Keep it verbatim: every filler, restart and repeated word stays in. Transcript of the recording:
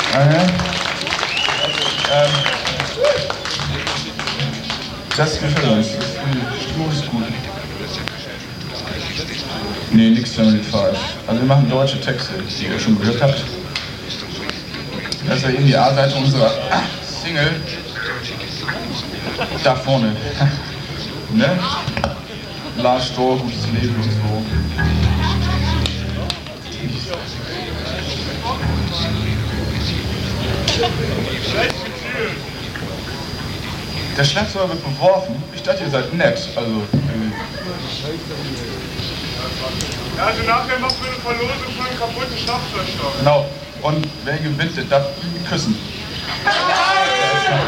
Okay. Ähm, das gefällt uns. Die Stimmung ist gut. Nee, nix Family Five. Also wir machen deutsche Texte, die ihr schon gehört habt. Das ist ja eben die A-Seite unserer Single. Da vorne. Ne? Lars Stor, gutes Leben und so. Der Schlagzeuger wird beworfen. Ich dachte, ihr seid nett. Also. Äh Ja, also nachher machen wir eine Verlosung von einem kaputten Schlagzeugstock. Genau. Und wer gewinnt, der darf ihn küssen.